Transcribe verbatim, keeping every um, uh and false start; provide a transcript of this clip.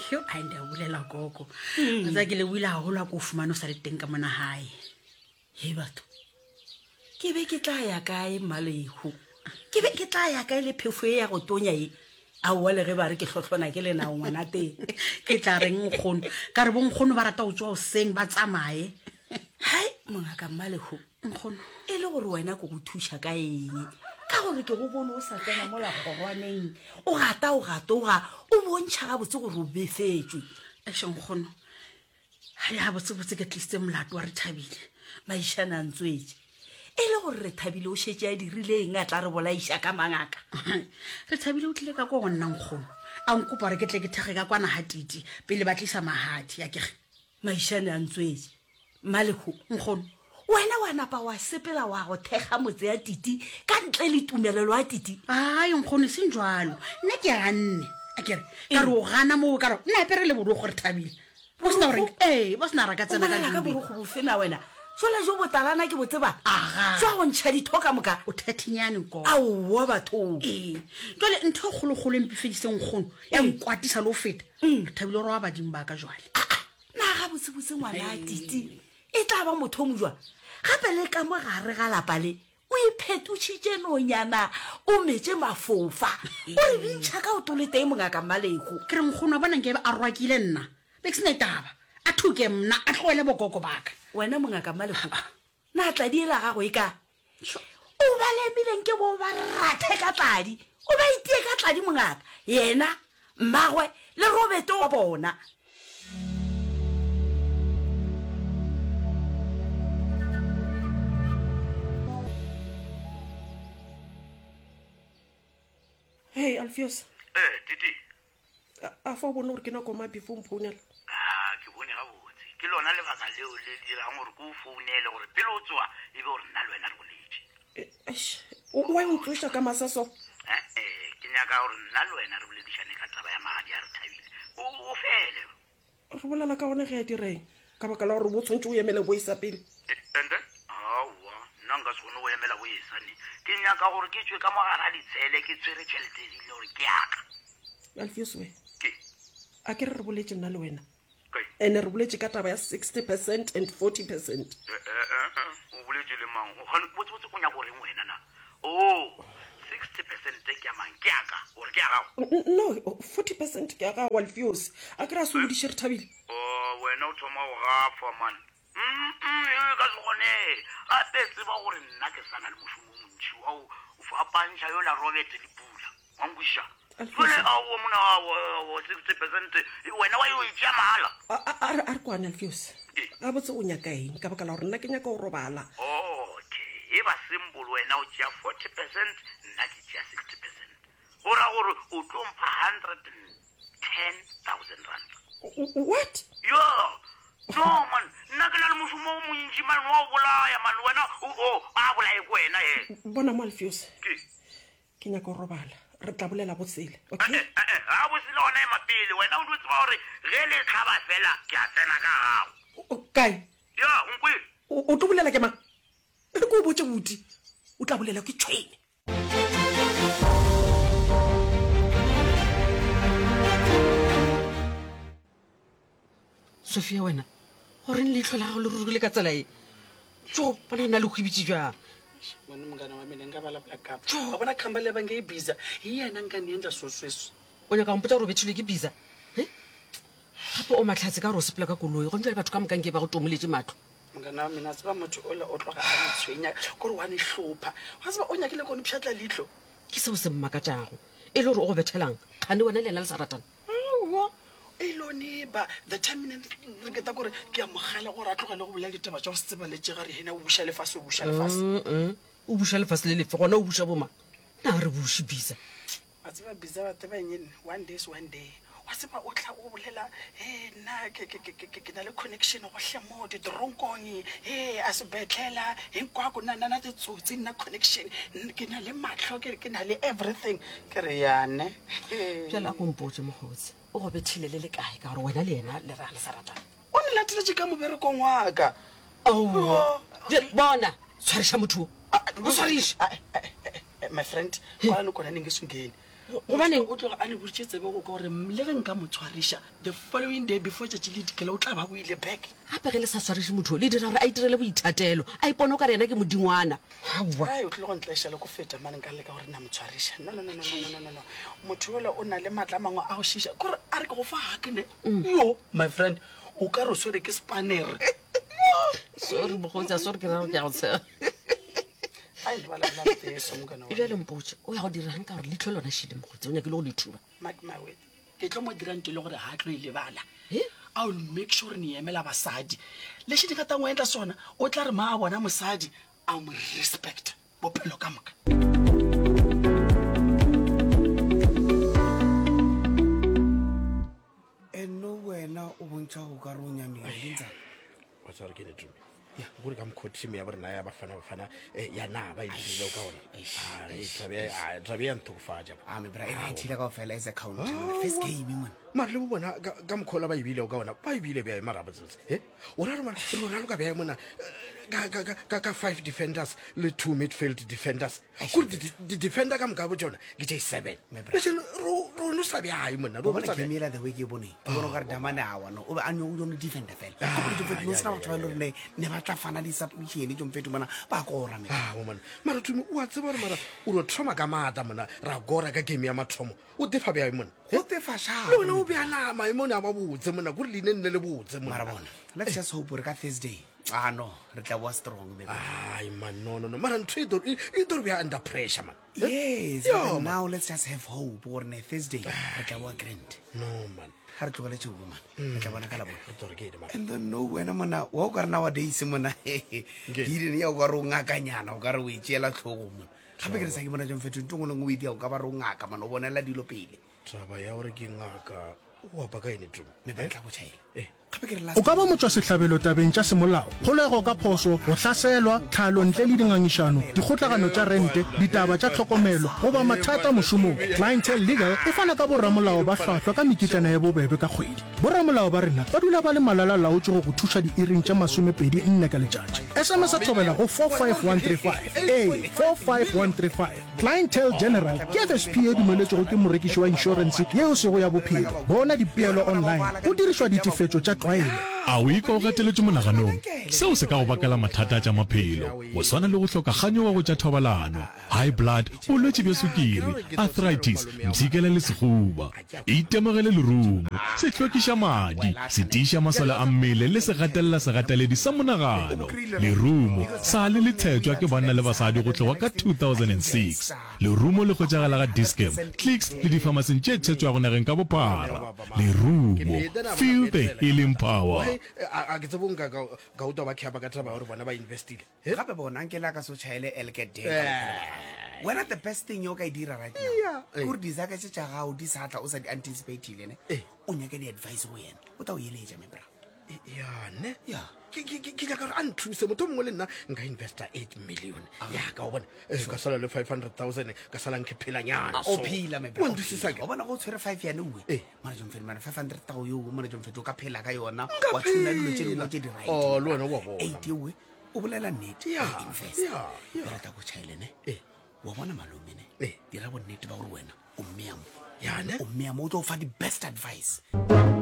yo a nda bulela gogo tsa ke le wila hola go fumana sa le teng ka mona hae he batho ke be ke tla ya kae Malehu ke be ke tla ya kae le phefo e ya go tonya e a wa le ge ba re ke hlohlona ke le na ngwana teng ke tla reng nkgono ka re bonkgono ba rata o tswa o seng ba tsamaye hai mongaka Malehu nkgono e le gore wena go go thusha ka eng ka gore ke go bone o sa tsena mo la gorwaneng o gata o gato ga o bontšha ga botse gore o befetswe e sheng nkgono ha ya botse botse ke tlise molato wa re Thabile maishana ntswetse e le gore re Thabile o shetse a dirileng a tla re bolaisha ka mangaka re Thabile o tlile ka go gonna nkgono a nkopa re ke tle ke thege ka kwana ha titi pele ba tlisa mahadi ya ke maishana ntswetse Malehu nkgono wena wa napa wa sepela wa go thega motse ya titi ka ntle le tumelelo ya titi ai nkgono se njwalo nna ke ganne a kere ka re o gana mo ka re nna pere le bodo gore Thabile bo sna re eh bo sna ra ka tsena ka ka bo go fena wena sola jo botalana ke botseba aga tswa go ntšha dithoka moka o thatinyane go a wa batho eh jole ntho golo golo empifediseng nkgono ya nkwatisa lo feta Thabile ro wa badimo ba ka jwale na ga botse botse ngwana titi e tla ba motho mojwa gape le ka mo gare ga lapa le o iphetutšitše nonyana o metse mafofa o re bintšha ka o tolete e mongaka Malehu ke re nkgono bona nke a rwakile nna be ke sene taba a thuke mna a tlogele bokoko baka wena mongaka Malehu na tla di ela gago e ka o ba lemileng ke bo ba rathe ka tladi o ba itie ka tladi mongaka yena mmagwe le Roberto wa bona Hey Alfios. Eh, Titi. A fa bona gore ke na koma before mphonela. Ah, ke bone ga botse. Ke lona le baka leo le dirang gore go founele gore pele o tswa e be gore nna le wena re go letse. Eish, o wa o tlosha ka masaso. Eh eh, ke nyaka gore nna le wena re go letishane ka taba ya magadi ya re Thabile. O o fele. Re bolela ka one ge ya direng. Ka baka la gore bo tsontse o emele bo isa pele. And then awa, nanga sone o emela bo isa ne. Ke nyaka gore ke tswe ka mogara ditshele ke tswere tšhelete di le gore ke yaka. Alfios we. Ke. A ke re re boletse nna le wena. Okay. Ene re boletse ka taba ya sixty percent and forty percent. Eh eh eh, o boletse le mang? O ga botse botse o nya gore wena na. Oh, sixty percent ke ya mang ke yaka gore ke yaka. No, forty percent ke ga Alfios. A ke ra se o di share Thabile. Oh, wena o thoma go gafa man. Mm mm, ka sone. A tse ba gore nna ke sana le moshumo montši wa o fa pantšha yo la Robert di pula. Wangusha. Fole a o mona wa sixty percent wena wa yo itša mala. A re kwana Alfios. A botse o nyaka eng ka baka la gore nna ke nyaka go robala. Okay, e ba symbol wena o tšea forty percent nna ke tšea sixty percent. Gora gore o tlo mpha one hundred ten thousand rand. What? Yo. No man, nna ke na le mošomo o montši man wa o bolaya man wena o a bolaye ko wena e. Bona mo Alfios. Ke ke nyaka go robala. Re tla bolela botsele. Eh Okay? eh eh, ha bo se lona e mapele wena o dutse ba gore ge le tlhaba fela ke a tsena ka gago. Kae? Ya, nkwe. O tlo bolela ke mang? Re go botse boti. O tla bolela ke tshwene. Sofia wena gore le itlhola ga le rurugile ka tsela e tso ba le na le go ibitse jang wena mngana wa mina ngaba la black up wa bona khamba le bange ibiza hi yena ngani yendla sosweso o nyaka mpotsa gore betshile ke biza he gape o matlhatse ka gore o sepela ka koloi go ntse le batho ka mokanke ba go tomoletse matlo mngana wa mina tseba motho ola o tloga a itshwenya gore wa ne hlopha wa tseba o nyakile go mpšhatla litlo ke seo se mmakatšago e le gore o go bethelang kgane wena le ena le sa ratana elone ba the time re ke ta gore ke a mogala gore a tlogele go bolela ditaba tša go se tsebaletse gare hena o buša lefase o buša lefase o buša lefase le lefe gona o buša boma na re buše bisa a tseba bisa ba teba engene one day is one day wa tseba o tla o bolela e nna ke na le connection go hle mo ditoronkong e a se betlela hinkwako nna nna ditsotsi nna connection ke na le matlho ke na le everything ke re yane jala go mpotse mogotse o go bethile le le kae ka gore wena le ena le ra le sa ratana o ne lateletse ka moberekong wa ka oh bona tshwarisha motho o tshwarisha my friend kwana kona ninge sungeni gobaneng o tloga a le boditse tsebe go ka gore le ge nka mo tshwariša the following day before tšatši le dikele o tla ba boile back gape ge le sa tshwariše motho o le dira gore a itirele boithatelo a ipone o ka re yena ke modingwana ai o tlile go ntlaešale go feta mane nka leka gore na mo tshwariša no no no no no no no motho ole o na le maatla a mangwe a go šiša kore a re ke go fa hakene yo my friend o ka re o swere ke spanere sorry bogotsa sorry ke ra go ke a go tshega ebjale mpotse o ya go dirang ka gore leitlho lona šile mogotse o nyake le go le thuba mawet ke tlo mo dirang tile gore ga tlo e lebala I will make sure ni emela basadi lexi ni nga ta n'wi endla swona o tla ri ma a bona mosadi a mo respect bophelo ka moka eno wena o bontšha go ka re o nyamile dintsana wa tsara ke le tumi ya go re ka mkhothi me ya bona ya bafana bafana ya na ba ile ka ona ah e tlabe a tlabe ya nthofaja a me bra e thila ka fela as account first game man mara le bona ka mkhola ba ibile ka ona ba ibile ba mara ba tsetse he o ra rona rona lo ka ba mona ka ka ka five defenders le two midfield defenders go di defender ka mka bo tsona ke tse seven me bra ro ro no sabe ai mona ro bona ke mela the way ke bone ke bona ga re damane a wana o ba a nyo o no defender fela go di defender no sa batho ba le ne ba tla fana di submission tso mfeto mana ba gora me ah mona mara tumi o a tseba re mara o ro thoma ka mata mona ra gora ka game ya mathomo o defa ba mona go tefa sha lona o bya na ma mona ba botse mona go line nne le botse mona mara bona let's just hope re ka Thursday ah no re tla wa strong baby ai man no no no mara ntwido i do be under pressure man yes but now let's just have hope for ne Thursday re tla wa grand no man ha re tlogele tšhubo man re tla bona ka la bona o tore ke man and then no wena mona wa o ka re nowadays mona ke dine ya o ka re o ngakanyana o ka re o itšeela tlhogo mona gape ke re sa ke bona jong fetho ntong ngwe dia o ka ba re o ngaka man o bonela dilo pele taba ya gore ke ngaka o apa ka ene tumi me ba tla go tšhaela eh o ka ba motswa sehlabelo tabeng tša semolao kgolego ka phoso go hlaselwa tlhalo ntle le dingangišano dikgotlagano tša rente ditaba tša tlhokomelo goba mathata mošomong clientele legal e fana ka borramolao ba hlwahlwa ka mekitlana ya bobebe ka kgwedi borramolao ba rena ba dula ba le malala laotše go go thuša diiring tša masomepedi nne ka letšatši sms a thobela go four five one three five a four five one three five clientele general ke f s p e dumeletšego ke morekiši wa inšorense yeo sego ya bophelo bona dipeelo online go dirišwa ditifetšo tša tlwaelo a o ikaogeteletše monaganong seo se ka go bakela mathata tša maphelo go swana le go hloka kganyoga go tša thobalano high blood bolwetše bja sukiri arthritis mpshikela le sekgoba itemogele lerumo se hlwekiša madi se tiiša masole a mmele le se gatelela segataledi sa monagano lerumo sa le le tshetšwa ke banna le basadi go tloga ka two thousand six lerumo le kgwetšagala ga discam clicks le dipharmaseng tše tshetšwago nageng ka bophara lerumo feel the healing power a ke tsebong ka ka uta ba khapa ka taba gore bona ba investile gape bona nke la ka so chaile elkede wena the best thing yo ka e dira right now go re dizaka tse tša gago di sa tla o sa di anticipate le ne o nyake di advice go yena o ta o yeleja me bra ya ne ya ke ke ke ka re an thuse motho mongwe le nna nka investa eight million ya ka o bona ka sala le five hundred thousand ka sala nke philanyana o phila me bra o ndisisa ke o bona go tshwere five yana uwe mara jong fela mara five hundred thousand yo mara jong fela o ka phela ka yona wa tshuna dilo tše dingwe tše di right oh lo wena wa bona eight uwe o bolela nnete ya invest ya ya rata go chaile ne wa bona malome ne dira bo nnete ba gore wena o mmeamo ya ne o mmeamo o tlo fa the best advice